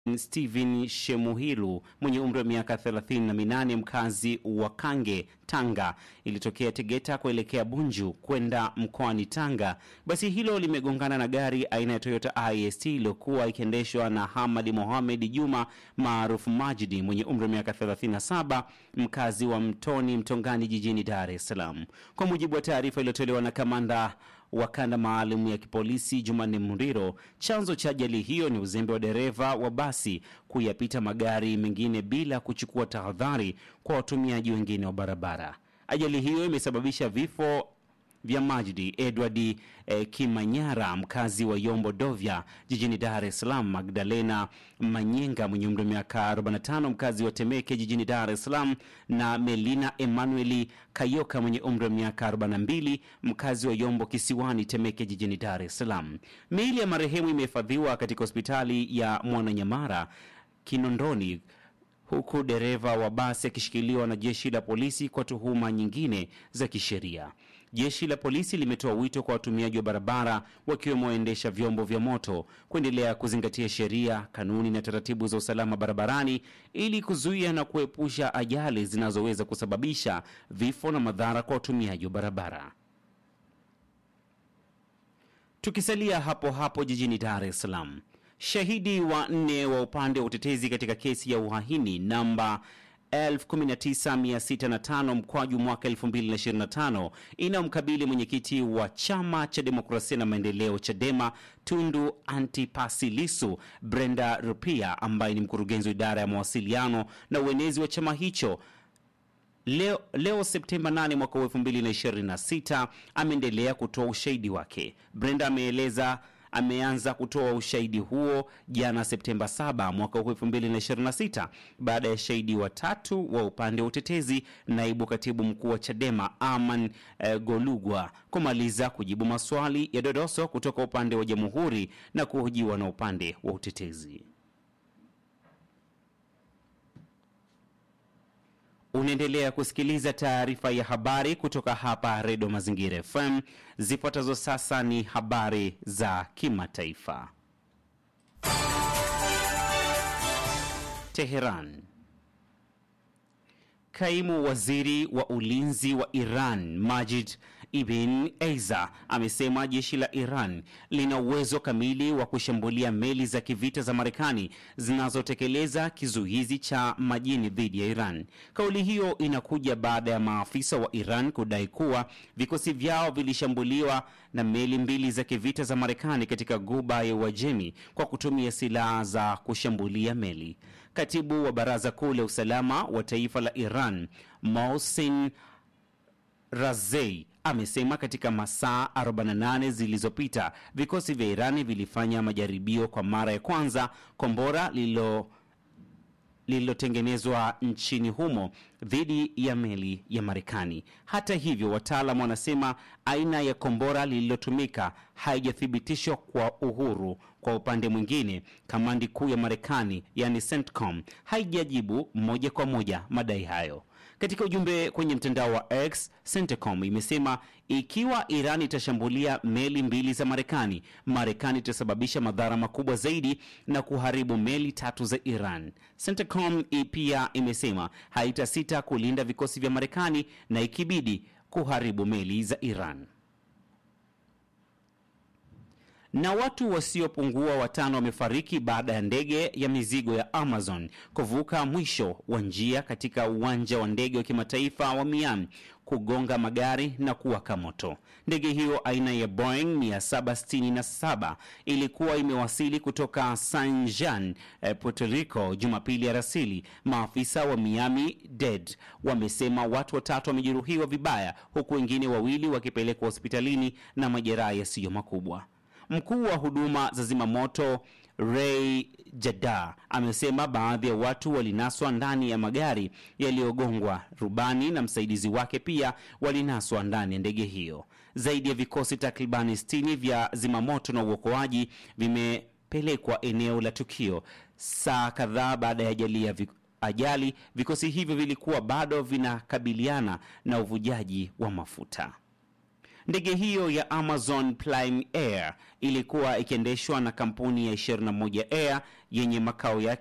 Steven Shemuhilu mwenye umri wa miaka 38, mkazi wa Kange, Tanga, ilitokea Tegeta kuelekea Bunju kwenda mkoani Tanga. Basi hilo limegongana na gari aina ya Toyota IST iliyokuwa ikiendeshwa na Hamadi Mohamed Juma maarufu Majidi mwenye umri wa miaka 37, mkazi wa Mtoni Mtongani jijini Dar es Salaam. Kwa mujibu wa taarifa iliyotolewa na kamanda wa kanda maalum ya kipolisi Jumanne Muriro, chanzo cha ajali hiyo ni uzembe wa dereva wa basi kuyapita magari mengine bila kuchukua tahadhari kwa watumiaji wengine wa barabara. Ajali hiyo imesababisha vifo vya Majidi Edward Kimanyara, mkazi wa Yombo Dovya jijini Dar es Salaam, Magdalena Manyenga mwenye umri wa miaka 45, mkazi wa Temeke jijini Dar es Salaam, na Melina Emmanueli Kayoka mwenye umri wa miaka 42, mkazi wa Yombo Kisiwani, Temeke jijini Dar es Salaam. Miili ya marehemu imehifadhiwa katika hospitali ya Mwananyamara Kinondoni, huku dereva wa basi akishikiliwa na jeshi la polisi kwa tuhuma nyingine za kisheria. Jeshi la polisi limetoa wito kwa watumiaji wa barabara wakiwemo waendesha vyombo vya moto kuendelea kuzingatia sheria, kanuni na taratibu za usalama barabarani ili kuzuia na kuepusha ajali zinazoweza kusababisha vifo na madhara kwa watumiaji wa barabara. Tukisalia hapo hapo jijini Dar es Salaam, shahidi wa 4 wa upande wa utetezi katika kesi ya uhaini namba 19605 mkwaju mwaka 2025 inamkabili mwenyekiti wa Chama cha Demokrasia na Maendeleo Chadema Tundu Antipas Lissu, Brenda Rupia ambaye ni mkurugenzi wa idara ya mawasiliano na uenezi wa chama hicho. Leo Septemba 8 mwaka 2026 ameendelea kutoa ushahidi wake. Brenda ameanza kutoa ushahidi huo jana Septemba 7 mwaka 2026 baada ya shahidi watatu wa upande wa utetezi, naibu katibu mkuu wa Chadema Aman Golugwa, kumaliza kujibu maswali ya dodoso kutoka upande wa jamhuri na kuhojiwa na upande wa utetezi. Unaendelea kusikiliza taarifa ya habari kutoka hapa Radio Mazingira FM. Zifuatazo sasa ni habari za kimataifa. Teheran. Kaimu waziri wa ulinzi wa Iran Majid Ibn Eiza amesema jeshi la Iran lina uwezo kamili wa kushambulia meli za kivita za Marekani zinazotekeleza kizuizi cha majini dhidi ya Iran. Kauli hiyo inakuja baada ya maafisa wa Iran kudai kuwa vikosi vyao vilishambuliwa na meli 2 za kivita za Marekani katika Ghuba ya Uajemi kwa kutumia silaha za kushambulia meli. Katibu wa Baraza Kuu la Usalama wa Taifa la Iran Mohsen Razei amesema katika masaa 48 zilizopita vikosi vya Irani vilifanya majaribio kwa mara ya kwanza kombora lililotengenezwa nchini humo dhidi ya meli ya Marekani. Hata hivyo, wataalamu wanasema aina ya kombora lililotumika haijathibitishwa kwa uhuru. Kwa upande mwingine, kamandi kuu ya Marekani yani CENTCOM haijajibu moja kwa moja madai hayo. Katika ujumbe kwenye mtandao wa X, CENTCOM imesema ikiwa Iran itashambulia meli 2 za Marekani, Marekani itasababisha madhara makubwa zaidi na kuharibu meli 3 za Iran. CENTCOM pia imesema haitasita kulinda vikosi vya Marekani na ikibidi kuharibu meli za Iran. Na watu wasiopungua 5 wamefariki baada ya ndege ya mizigo ya Amazon kuvuka mwisho wa njia katika uwanja wa ndege wa kimataifa wa Miami, kugonga magari na kuwaka moto. Ndege hiyo aina ya Boeing 767 ilikuwa imewasili kutoka San Juan, Puerto Rico Jumapili alasiri. Maafisa wa Miami-Dade wamesema watu 3 wamejeruhiwa vibaya, huku wengine 2 wakipelekwa hospitalini na majeraha yasiyo makubwa. Mkuu wa huduma za zimamoto Ray Jada amesema baadhi ya watu walinaswa ndani ya magari yaliyogongwa. Rubani na msaidizi wake pia walinaswa ndani ya ndege hiyo. Zaidi ya vikosi takribani 60 vya zimamoto na uokoaji vimepelekwa eneo la tukio. Saa kadhaa baada ya ajali, vikosi hivyo vilikuwa bado vinakabiliana na uvujaji wa mafuta. Ndege hiyo ya Amazon Prime Air ilikuwa ikiendeshwa na kampuni ya 21 Air yenye makao yake